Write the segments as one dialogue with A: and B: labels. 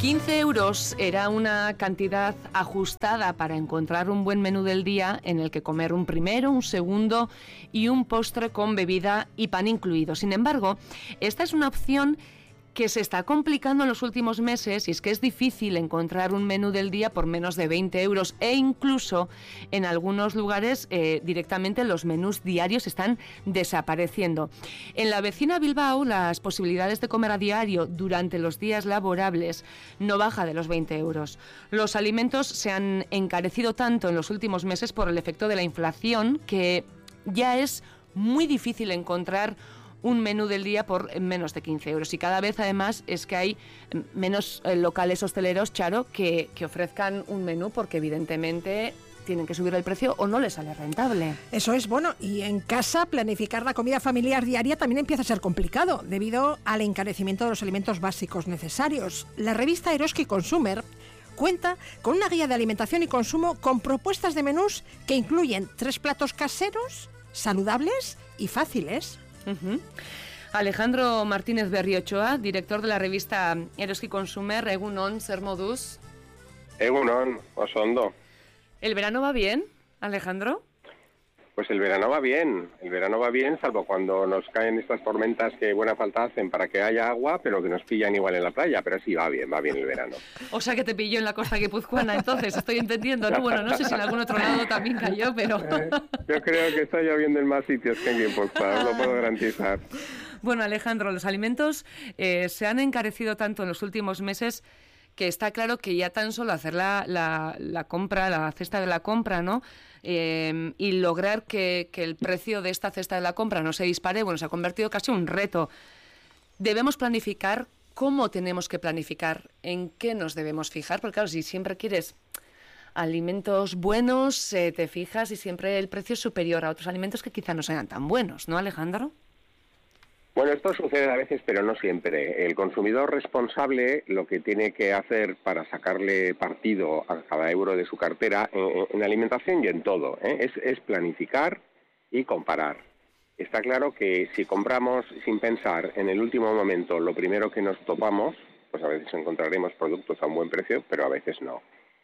A: 15 euros era una cantidad ajustada para encontrar un buen menú del día en el que comer un primero, un segundo y un postre con bebida y pan incluido. Sin embargo, esta es una opción que se está complicando en los últimos meses, y es que es difícil encontrar un menú del día por menos de 20 euros e incluso en algunos lugares directamente los menús diarios están desapareciendo. En la vecina Bilbao las posibilidades de comer a diario durante los días laborables no baja de los 20 euros. Los alimentos se han encarecido tanto en los últimos meses por el efecto de la inflación que ya es muy difícil encontrar un menú del día por menos de 15 euros. Y cada vez, además, es que hay menos locales hosteleros, Charo, que ofrezcan un menú porque, evidentemente, tienen que subir el precio o no les sale rentable.
B: Eso es, bueno, y en casa planificar la comida familiar diaria también empieza a ser complicado debido al encarecimiento de los alimentos básicos necesarios. La revista Eroski Consumer cuenta con una guía de alimentación y consumo con propuestas de menús que incluyen 3 platos caseros, saludables y fáciles.
A: Uh-huh. Alejandro Martínez Berriochoa, director de la revista Eroski Consumer. Egunon, zer moduz?
C: Egunon, oso ondo.
A: ¿El verano va bien, Alejandro?
C: Pues el verano va bien, salvo cuando nos caen estas tormentas que buena falta hacen para que haya agua, pero que nos pillan igual en la playa, pero sí va bien el verano.
A: O sea que te pilló en la costa guipuzcoana, entonces, estoy entendiendo, ¿no? Bueno, no sé si en algún otro lado también cayó, pero...
C: Yo creo que está lloviendo en más sitios que en Guipúzcoa, os lo puedo garantizar.
A: Bueno, Alejandro, los alimentos se han encarecido tanto en los últimos meses que está claro que ya tan solo hacer la compra, la cesta de la compra, ¿no? Y lograr que el precio de esta cesta de la compra no se dispare, bueno, se ha convertido casi en un reto. Debemos planificar. ¿Cómo tenemos que planificar? ¿En qué nos debemos fijar? Porque claro, si siempre quieres alimentos buenos, te fijas y siempre el precio es superior a otros alimentos que quizá no sean tan buenos, ¿no, Alejandro?
C: Bueno, esto sucede a veces, pero no siempre. El consumidor responsable lo que tiene que hacer para sacarle partido a cada euro de su cartera, en alimentación y en todo, es planificar y comparar. Está claro que si compramos sin pensar en el último momento lo primero que nos topamos, pues a veces encontraremos productos a un buen precio, pero a veces no.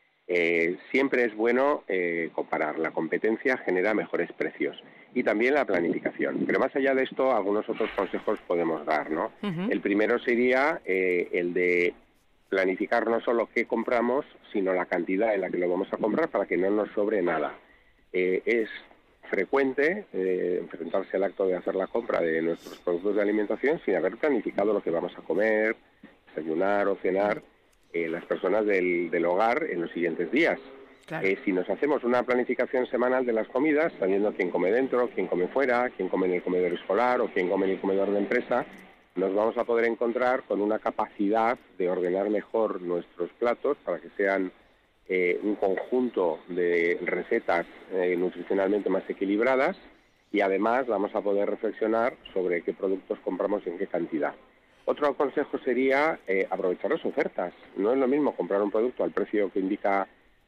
C: Siempre es bueno comparar. La competencia genera mejores precios y también la planificación. Pero más allá de esto, algunos otros consejos podemos dar, ¿no? Uh-huh. El primero sería el de planificar no solo qué compramos, sino la cantidad en la que lo vamos a comprar para que no nos sobre nada. Es frecuente enfrentarse al acto de hacer la compra de nuestros productos de alimentación sin haber planificado lo que vamos a comer, desayunar o cenar las personas del hogar en los siguientes días. Claro. Si nos hacemos una planificación semanal de las comidas, sabiendo quién come dentro, quién come fuera, quién come en el comedor escolar o quién come en el comedor de empresa, nos vamos a poder encontrar con una capacidad de ordenar mejor nuestros platos para que sean un conjunto de recetas nutricionalmente más equilibradas, y además vamos a poder reflexionar sobre qué productos compramos y en qué cantidad. Otro consejo sería aprovechar las ofertas. No es lo mismo comprar un producto al precio que indica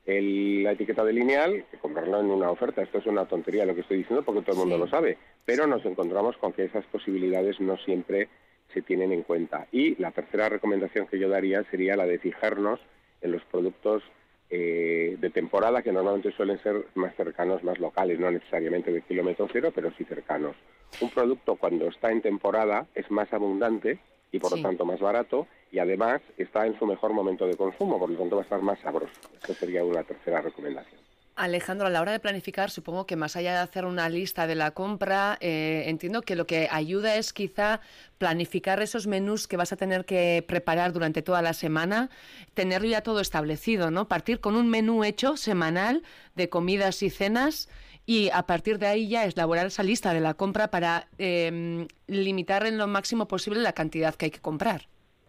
C: la etiqueta de lineal que comprarlo en una oferta. Esto es una tontería lo que estoy diciendo porque todo el mundo lo sabe, pero nos encontramos con que esas posibilidades no siempre se tienen en cuenta. Y la tercera recomendación que yo daría sería la de fijarnos en los productos de temporada, que normalmente suelen ser más cercanos, más locales, no necesariamente de kilómetro cero, pero sí cercanos. Un producto cuando está en temporada es más abundante y por lo tanto más barato, y además está en su mejor momento de consumo, por lo tanto va a estar más sabroso. Esa sería una tercera recomendación.
A: Alejandro, a la hora de planificar, supongo que más allá de hacer una lista de la compra, entiendo que lo que ayuda es quizá planificar esos menús que vas a tener que preparar durante toda la semana, tenerlo ya todo establecido, ¿no? Partir con un menú hecho semanal de comidas y cenas, y a partir de ahí ya es elaborar esa lista de la compra para limitar en lo máximo posible la cantidad que hay que comprar.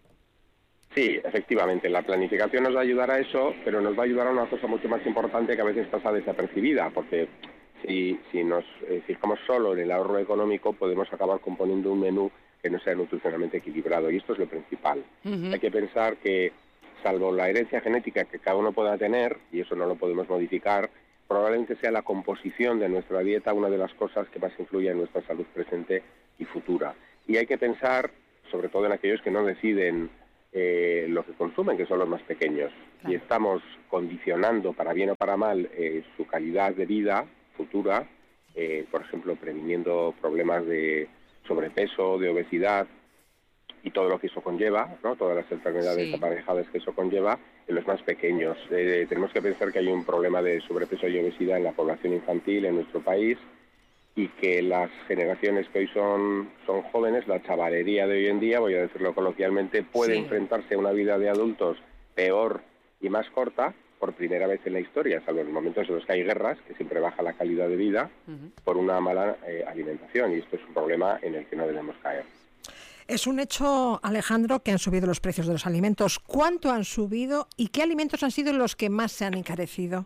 C: Sí, efectivamente, la planificación nos va a ayudar a eso, pero nos va a ayudar a una cosa mucho más importante que a veces pasa desapercibida, porque si nos fijamos solo en el ahorro económico, podemos acabar componiendo un menú que no sea nutricionalmente equilibrado, y esto es lo principal. Uh-huh. Hay que pensar que, salvo la herencia genética que cada uno pueda tener, y eso no lo podemos modificar, probablemente sea la composición de nuestra dieta una de las cosas que más influye en nuestra salud presente y futura. Y hay que pensar, sobre todo en aquellos que no deciden lo lo que consumen, que son los más pequeños.
A: Claro.
C: Y estamos condicionando, para bien o para mal, su calidad de vida futura, por ejemplo, previniendo problemas de sobrepeso, de obesidad y todo lo que eso conlleva, ¿no? Todas las enfermedades aparejadas que eso conlleva en los más pequeños. Tenemos que pensar que hay un problema de sobrepeso y obesidad en la población infantil en nuestro país, y que las generaciones que hoy son jóvenes, la chavalería de hoy en día, voy a decirlo coloquialmente, puede enfrentarse a una vida de adultos peor y más corta por primera vez en la historia, salvo en los momentos en los que hay guerras, que siempre baja la calidad de vida por una mala alimentación, y esto es un problema en el que no debemos caer.
B: Es un hecho, Alejandro, que han subido los precios de los alimentos. ¿Cuánto han subido y qué alimentos han sido los que más se han encarecido?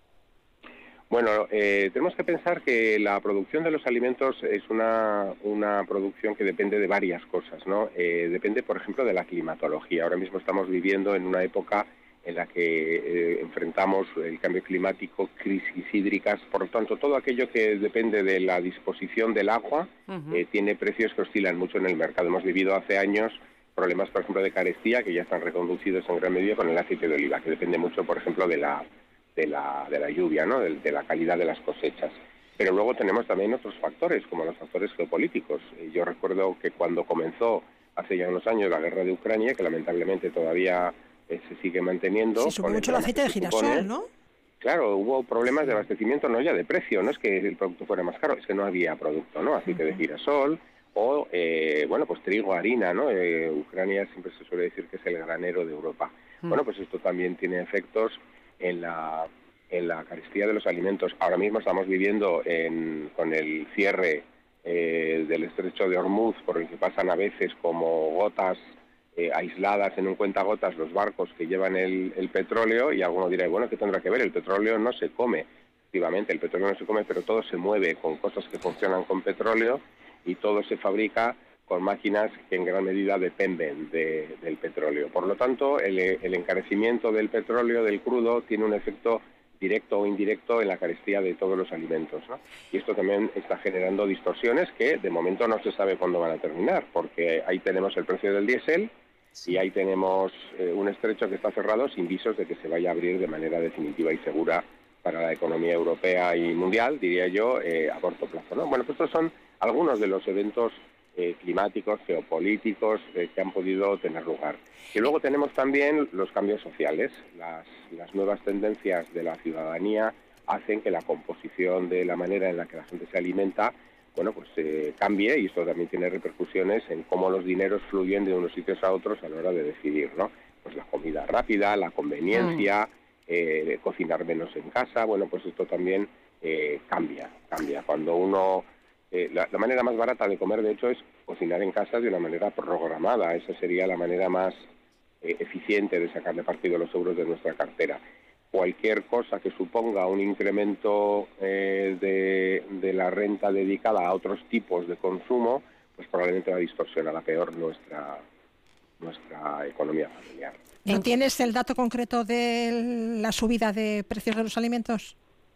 C: Bueno, tenemos que pensar que la producción de los alimentos es una producción que depende de varias cosas, ¿no? Depende, por ejemplo, de la climatología. Ahora mismo estamos viviendo en una época en la que enfrentamos el cambio climático, crisis hídricas, por lo tanto, todo aquello que depende de la disposición del agua tiene precios que oscilan mucho en el mercado. Hemos vivido hace años problemas, por ejemplo, de carestía, que ya están reconducidos en gran medida con el aceite de oliva, que depende mucho, por ejemplo, de la lluvia, ¿no? De la calidad de las cosechas. Pero luego tenemos también otros factores, como los factores geopolíticos. Yo recuerdo que cuando comenzó hace ya unos años la guerra de Ucrania, que lamentablemente todavía se sigue manteniendo.
B: Sí, subió mucho el aceite de girasol, ¿no?
C: Claro, hubo problemas de abastecimiento, no ya de precio, no es que el producto fuera más caro, es que no había producto, ¿no? Aceite de girasol o, bueno, pues trigo, harina, ¿no? Ucrania siempre se suele decir que es el granero de Europa. Bueno, pues esto también tiene efectos en la carestía de los alimentos. Ahora mismo estamos viviendo con el cierre del estrecho de Hormuz, por el que pasan a veces como gotas aisladas en un cuentagotas los barcos que llevan el petróleo, y alguno dirá, bueno, ¿qué tendrá que ver? El petróleo no se come. Efectivamente, el petróleo no se come, pero todo se mueve con cosas que funcionan con petróleo, y todo se fabrica con máquinas que en gran medida dependen del petróleo. Por lo tanto, el encarecimiento del petróleo, del crudo, tiene un efecto directo o indirecto en la carestía de todos los alimentos, ¿no? Y esto también está generando distorsiones que de momento no se sabe cuándo van a terminar, porque ahí tenemos el precio del diésel y ahí tenemos un estrecho que está cerrado sin visos de que se vaya a abrir de manera definitiva y segura para la economía europea y mundial, diría yo, a corto plazo, ¿no? Bueno, pues estos son algunos de los eventos climáticos, geopolíticos que han podido tener lugar. Y luego tenemos también los cambios sociales. Las nuevas tendencias de la ciudadanía hacen que la composición de la manera en la que la gente se alimenta, bueno, pues cambie, y esto también tiene repercusiones en cómo los dineros fluyen de unos sitios a otros a la hora de decidir, ¿no? Pues la comida rápida, la conveniencia, cocinar menos en casa, bueno, pues esto también cambia. Cuando uno... la manera más barata de comer, de hecho, es cocinar en casa de una manera programada. Esa sería la manera más eficiente de sacarle partido a los euros de nuestra cartera. Cualquier cosa que suponga un incremento de la renta dedicada a otros tipos de consumo, pues probablemente va a distorsionar a peor nuestra economía familiar.
B: ¿No tienes el dato concreto de la subida de precios de los alimentos?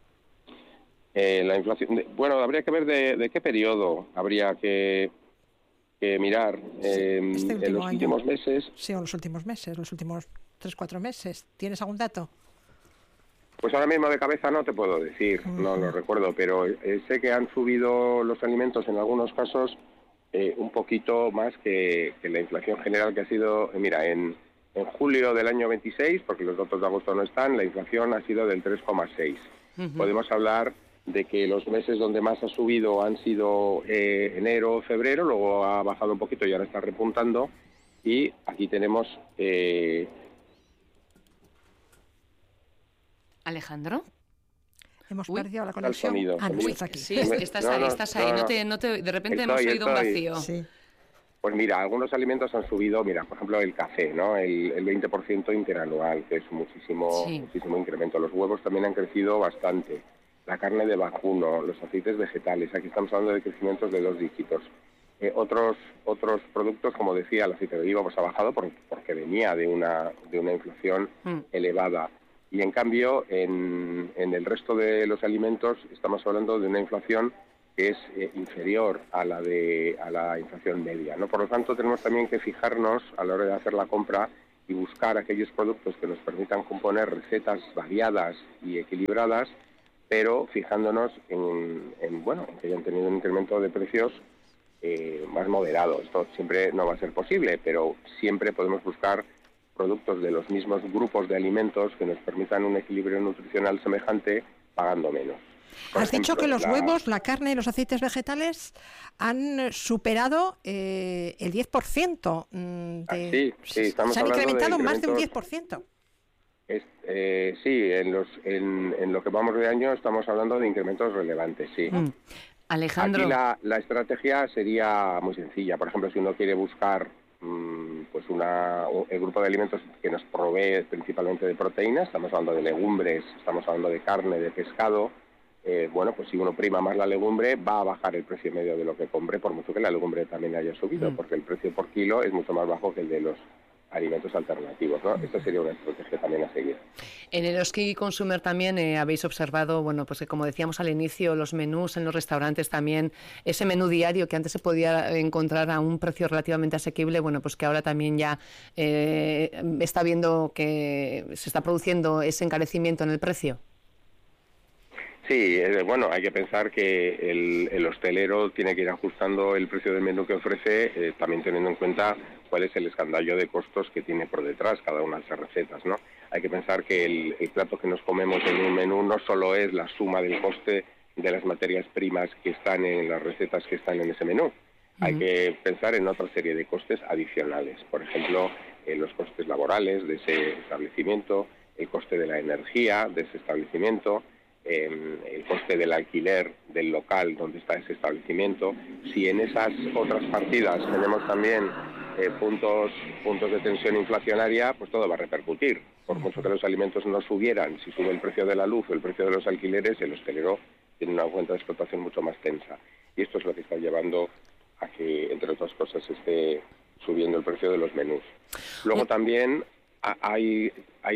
C: La inflación, bueno, habría que ver de qué periodo habría que mirar. En los últimos meses.
B: Sí, o los últimos meses, los últimos 3-4 meses. ¿Tienes algún dato?
C: Pues ahora mismo de cabeza no te puedo decir, no lo recuerdo, pero sé que han subido los alimentos en algunos casos un poquito más que la inflación general, que ha sido, mira, en julio del año 26, porque los datos de agosto no están, la inflación ha sido del 3,6. Podemos hablar de que los meses donde más ha subido han sido enero, febrero, luego ha bajado un poquito y ahora está repuntando, y aquí tenemos...
A: ¿Alejandro?
B: Hemos perdido la conexión.
C: Estás
A: aquí. Sí, estás ahí. De repente hemos oído un vacío.
B: Sí.
C: Pues mira, algunos alimentos han subido, mira, por ejemplo el café, ¿no? El 20% interanual, que es muchísimo incremento. Los huevos también han crecido bastante. La carne de vacuno, los aceites vegetales, aquí estamos hablando de crecimientos de 2 dígitos. Otros productos, como decía, el aceite de oliva pues ha bajado porque venía de una inflación elevada. Y en cambio, en el resto de los alimentos estamos hablando de una inflación que es inferior a la inflación media, ¿no? Por lo tanto, tenemos también que fijarnos a la hora de hacer la compra y buscar aquellos productos que nos permitan componer recetas variadas y equilibradas, pero fijándonos en que hayan tenido un incremento de precios más moderado. Esto siempre no va a ser posible, pero siempre podemos buscar productos de los mismos grupos de alimentos que nos permitan un equilibrio nutricional semejante pagando menos.
B: Has dicho que los huevos, la carne y los aceites vegetales han superado el 10%.
C: Sí, estamos
B: se han
C: hablando
B: incrementado
C: de
B: más de un 10%.
C: Sí, en lo que vamos de año estamos hablando de incrementos relevantes, sí.
A: Alejandro.
C: Aquí la estrategia sería muy sencilla. Por ejemplo, si uno quiere buscar pues el grupo de alimentos que nos provee principalmente de proteínas, estamos hablando de legumbres, estamos hablando de carne, de pescado, pues si uno prima más la legumbre, va a bajar el precio medio de lo que compre, por mucho que la legumbre también haya subido, porque el precio por kilo es mucho más bajo que el de los alimentos alternativos, ¿no? Esta sería una estrategia también a seguir.
A: En Eroski Consumer también habéis observado, pues que como decíamos al inicio, los menús en los restaurantes también, ese menú diario que antes se podía encontrar a un precio relativamente asequible, pues que ahora también ya está viendo que se está produciendo ese encarecimiento en el precio.
C: Sí, hay que pensar que el hostelero tiene que ir ajustando el precio del menú que ofrece, también teniendo en cuenta cuál es el escandallo de costos que tiene por detrás cada una de esas recetas, ¿no? Hay que pensar que el plato que nos comemos en un menú no solo es la suma del coste de las materias primas que están en las recetas que están en ese menú. Hay que pensar en otra serie de costes adicionales, por ejemplo, los costes laborales de ese establecimiento, el coste de la energía de ese establecimiento, el coste del alquiler del local donde está ese establecimiento. Si en esas otras partidas tenemos también puntos de tensión inflacionaria, pues todo va a repercutir. Por mucho que los alimentos no subieran, si sube el precio de la luz o el precio de los alquileres, el hostelero tiene una cuenta de explotación mucho más tensa. Y esto es lo que está llevando a que, entre otras cosas, esté subiendo el precio de los menús. Luego también hay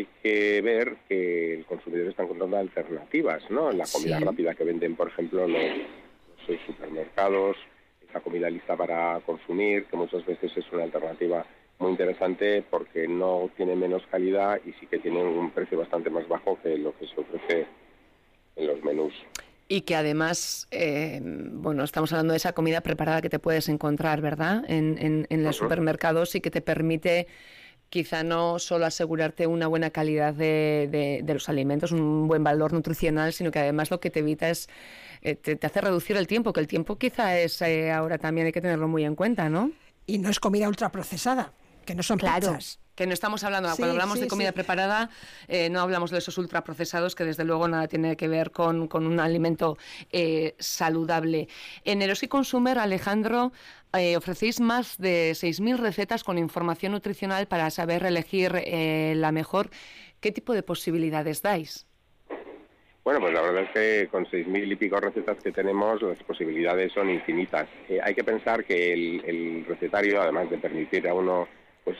C: que ver que el consumidor está encontrando alternativas, ¿no? La comida rápida que venden, por ejemplo, los supermercados, esa comida lista para consumir, que muchas veces es una alternativa muy interesante porque no tiene menos calidad y sí que tiene un precio bastante más bajo que lo que se ofrece en los menús.
A: Y que además, estamos hablando de esa comida preparada que te puedes encontrar, ¿verdad?, en los supermercados, y que te permite quizá no solo asegurarte una buena calidad de los alimentos, un buen valor nutricional, sino que además lo que te evita es, te hace reducir el tiempo, que el tiempo quizá es ahora también hay que tenerlo muy en cuenta, ¿no?
B: Y no es comida ultraprocesada, que no son pizzas.
A: Que no estamos hablando, cuando hablamos de comida preparada, no hablamos de esos ultraprocesados que desde luego nada tiene que ver con un alimento saludable. En Eroski Consumer, Alejandro, ofrecéis más de 6.000 recetas con información nutricional para saber elegir la mejor. ¿Qué tipo de posibilidades dais?
C: Pues la verdad es que con 6.000 y pico recetas que tenemos, las posibilidades son infinitas. Hay que pensar que el recetario, además de permitir a uno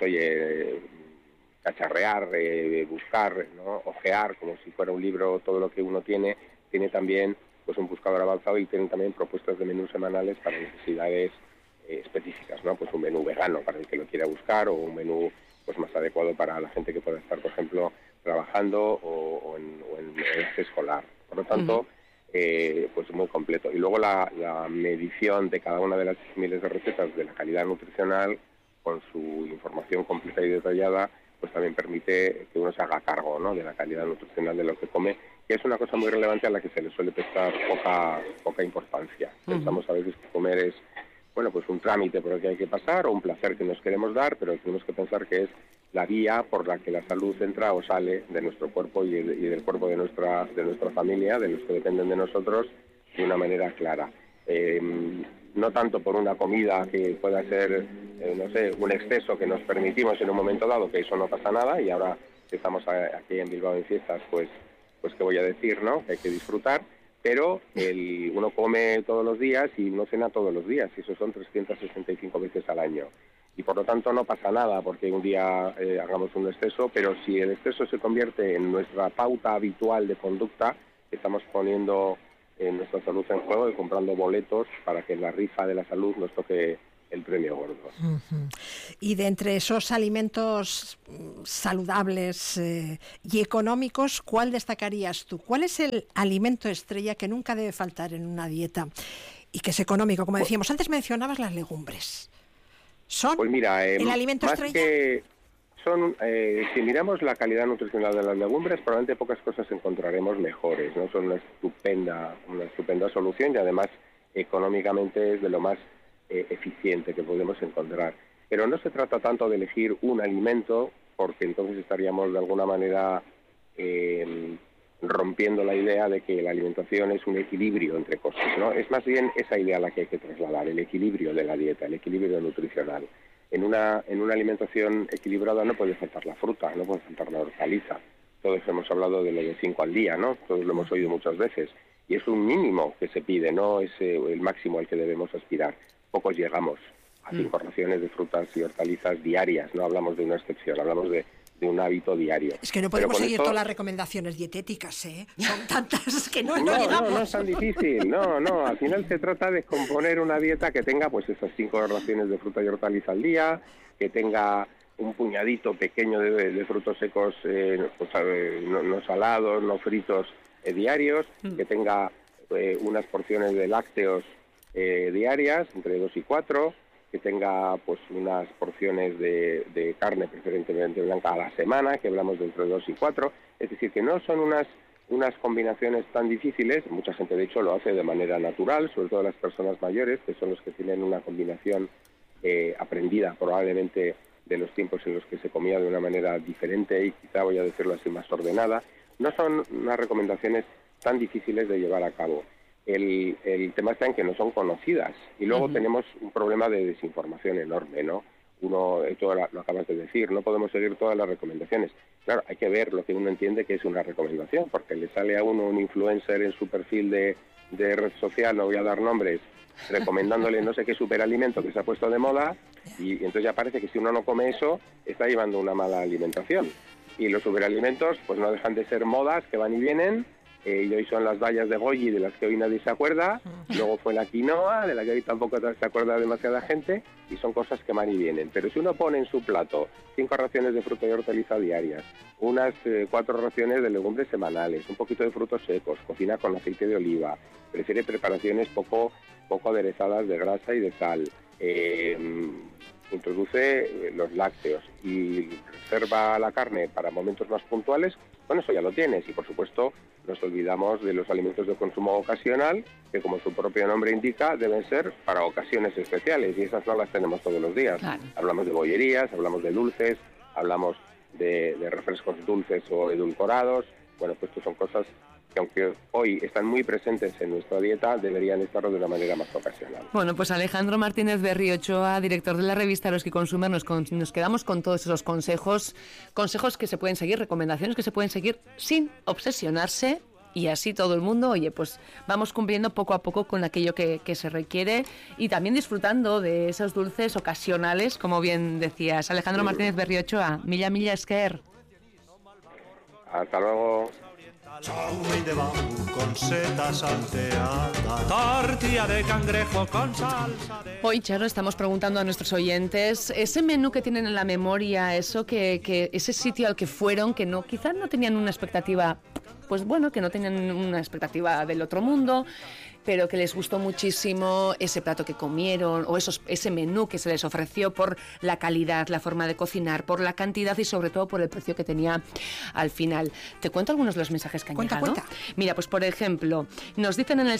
C: cacharrear, buscar, ¿no?, ojear como si fuera un libro todo lo que uno tiene también un buscador avanzado y tiene también propuestas de menús semanales para necesidades específicas, ¿no? Pues un menú vegano para el que lo quiera buscar, o un menú más adecuado para la gente que pueda estar, por ejemplo, trabajando o en viaje escolar. Por lo tanto, muy completo. Y luego la medición de cada una de las miles de recetas de la calidad nutricional, con su información completa y detallada, pues también permite que uno se haga cargo, ¿no?, de la calidad nutricional de lo que come, que es una cosa muy relevante a la que se le suele prestar poca importancia. Pensamos a veces que comer es un trámite por el que hay que pasar o un placer que nos queremos dar, pero tenemos que pensar que es la vía por la que la salud entra o sale de nuestro cuerpo y del cuerpo de nuestra familia, de los que dependen de nosotros, de una manera clara. No tanto por una comida que pueda ser, un exceso que nos permitimos en un momento dado, que eso no pasa nada, y ahora que estamos aquí en Bilbao en fiestas, pues qué voy a decir, ¿no?, que hay que disfrutar, pero uno come todos los días y uno cena todos los días, y eso son 365 veces al año. Y por lo tanto no pasa nada porque un día hagamos un exceso, pero si el exceso se convierte en nuestra pauta habitual de conducta, estamos poniendo nuestra salud en juego y comprando boletos para que en la rifa de la salud nos toque el premio gordo.
B: Uh-huh. Y de entre esos alimentos saludables y económicos, ¿cuál destacarías tú? ¿Cuál es el alimento estrella que nunca debe faltar en una dieta y que es económico? Como decíamos, antes mencionabas las legumbres. ¿Son
C: pues mira,
B: el alimento
C: más
B: estrella?
C: Que son, si miramos la calidad nutricional de las legumbres, probablemente pocas cosas encontraremos mejores, ¿no? Son una estupenda solución y además económicamente es de lo más eficiente que podemos encontrar. Pero no se trata tanto de elegir un alimento, porque entonces estaríamos de alguna manera rompiendo la idea de que la alimentación es un equilibrio entre cosas, ¿no? Es más bien esa idea la que hay que trasladar, el equilibrio de la dieta, el equilibrio nutricional. En una alimentación equilibrada no puede faltar la fruta, no puede faltar la hortaliza. Todos hemos hablado de lo de 5 al día, ¿no? Todos lo hemos oído muchas veces. Y es un mínimo que se pide, no es el máximo al que debemos aspirar. Pocos llegamos a 5 raciones de frutas y hortalizas diarias, no hablamos de una excepción, hablamos de un hábito diario.
B: Es que no podemos seguir todas las recomendaciones dietéticas, ¿eh? Son tantas que no llegamos.
C: No es tan difícil, no, al final se trata de componer una dieta que tenga pues esas 5 raciones de fruta y hortaliza al día, que tenga un puñadito pequeño de frutos secos, no salados, no fritos diarios, que tenga unas porciones de lácteos diarias, entre 2 y 4, que tenga pues unas porciones de carne preferentemente blanca a la semana, que hablamos de entre 2 y 4, es decir, que no son unas combinaciones tan difíciles. Mucha gente de hecho lo hace de manera natural, sobre todo las personas mayores, que son los que tienen una combinación aprendida probablemente de los tiempos en los que se comía de una manera diferente y quizá, voy a decirlo así, más ordenada. No son unas recomendaciones tan difíciles de llevar a cabo. El tema está en que no son conocidas y luego tenemos un problema de desinformación enorme, ¿no? Esto lo acabas de decir, no podemos seguir todas las recomendaciones. Claro, hay que ver lo que uno entiende que es una recomendación, porque le sale a uno un influencer en su perfil de red social, no voy a dar nombres, recomendándole no sé qué superalimento que se ha puesto de moda y entonces ya parece que si uno no come eso está llevando una mala alimentación. Y los superalimentos pues no dejan de ser modas que van y vienen. Y hoy son las bayas de goji, de las que hoy nadie se acuerda, luego fue la quinoa, de la que hoy tampoco se acuerda demasiada gente, y son cosas que van y vienen. Pero si uno pone en su plato 5 raciones de fruta y hortaliza diarias, unas 4 raciones de legumbres semanales, un poquito de frutos secos, cocina con aceite de oliva, prefiere preparaciones poco aderezadas de grasa y de sal, introduce los lácteos y reserva la carne para momentos más puntuales, bueno, eso ya lo tienes. Y por supuesto nos olvidamos de los alimentos de consumo ocasional, que como su propio nombre indica, deben ser para ocasiones especiales, y esas no las tenemos todos los días. Claro. Hablamos de bollerías, hablamos de dulces, hablamos de refrescos dulces o edulcorados. Bueno, pues esto son cosas que aunque hoy están muy presentes en nuestra dieta, deberían estarlo de una manera más ocasional.
A: Bueno, pues Alejandro Martínez Berri Ochoa, director de la revista Eroski Consumer, nos quedamos con todos esos consejos que se pueden seguir, recomendaciones que se pueden seguir sin obsesionarse, y así todo el mundo, oye, pues vamos cumpliendo poco a poco con aquello que se requiere y también disfrutando de esos dulces ocasionales, como bien decías. Alejandro Martínez Berri Ochoa, mila esker.
C: Hasta luego.
D: Chaume de bau con setas salteadas, tortilla de cangrejo con salsa de...
A: Hoy, Charo, estamos preguntando a nuestros oyentes ese menú que tienen en la memoria, eso que ese sitio al que fueron, que no, quizás no tenían una expectativa, pues bueno, que no tenían una expectativa del otro mundo, pero que les gustó muchísimo ese plato que comieron o ese menú que se les ofreció por la calidad, la forma de cocinar, por la cantidad y sobre todo por el precio que tenía al final. Te cuento algunos de los mensajes que han llegado.
B: Cuenta.
A: Mira, pues por ejemplo, nos dicen en el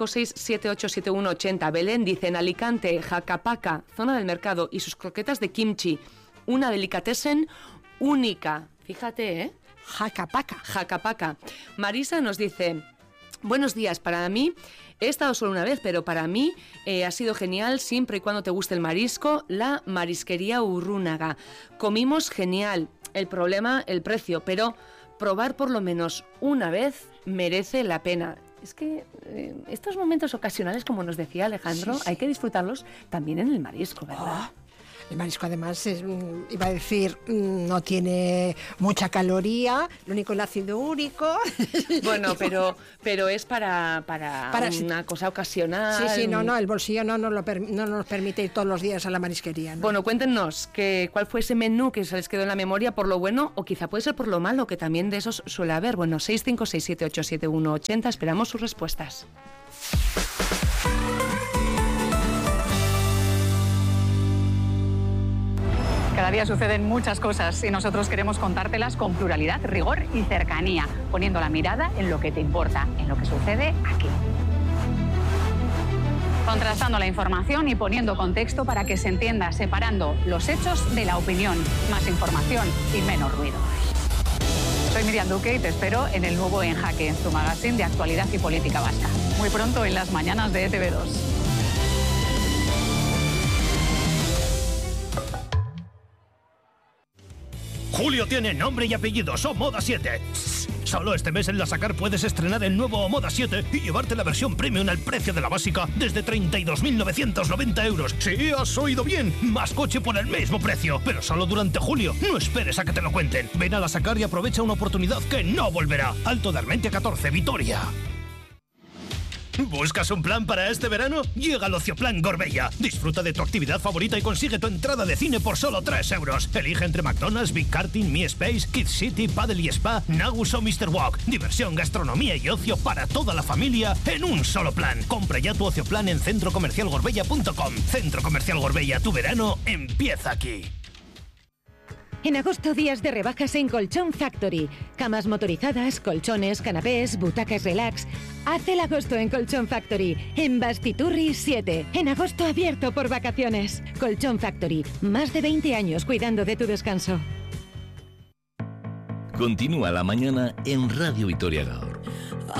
A: 656787180, Belén dice: en Alicante, Jacapaca, zona del mercado, y sus croquetas de kimchi, una delicatessen única. Fíjate, ¿eh? Jacapaca. Marisa nos dice: buenos días, para mí, he estado solo una vez, pero para mí ha sido genial siempre y cuando te guste el marisco, la marisquería Urrúnaga. Comimos genial, el problema, el precio, pero probar por lo menos una vez merece la pena. Es que estos momentos ocasionales, como nos decía Alejandro, sí. Hay que disfrutarlos también en el marisco, ¿verdad?
B: El marisco además iba a decir, no tiene mucha caloría, lo único el ácido úrico.
A: Bueno, pero es para una cosa ocasional.
B: Sí, no, el bolsillo no nos permite ir todos los días a la marisquería, ¿no?
A: Bueno, cuéntenos cuál fue ese menú que se les quedó en la memoria por lo bueno o quizá puede ser por lo malo, que también de esos suele haber. Bueno, 656787180, esperamos sus respuestas.
E: Cada día suceden muchas cosas y nosotros queremos contártelas con pluralidad, rigor y cercanía, poniendo la mirada en lo que te importa, en lo que sucede aquí. Contrastando la información y poniendo contexto para que se entienda, separando los hechos de la opinión. Más información y menos ruido. Soy Miriam Duque y te espero en el nuevo En Jaque, tu magazine de actualidad y política vasca. Muy pronto en las mañanas de ETV2.
F: Julio tiene nombre y apellidos, Omoda 7. Solo este mes en La Sacar puedes estrenar el nuevo Omoda 7 y llevarte la versión premium al precio de la básica desde 32.990 euros. Sí, has oído bien, más coche por el mismo precio, pero solo durante julio. No esperes a que te lo cuenten. Ven a La Sacar y aprovecha una oportunidad que no volverá. Alto de Armentia 14, Vitoria. ¿Buscas un plan para este verano? Llega al Ocioplan Gorbella. Disfruta de tu actividad favorita y consigue tu entrada de cine por solo 3 euros. Elige entre McDonald's, Big Karting, Mi Space, Kids City, Paddle y Spa, Nagus o Mr. Walk. Diversión, gastronomía y ocio para toda la familia en un solo plan. Compra ya tu Ocioplan en centrocomercialgorbella.com. Centro Comercial Gorbella, tu verano empieza aquí.
G: En agosto, días de rebajas en Colchón Factory. Camas motorizadas, colchones, canapés, butacas relax. Haz el agosto en Colchón Factory, en Bastiturri 7. En agosto abierto por vacaciones. Colchón Factory, más de 20 años cuidando de tu descanso.
H: Continúa la mañana en Radio Vitoria Gaur.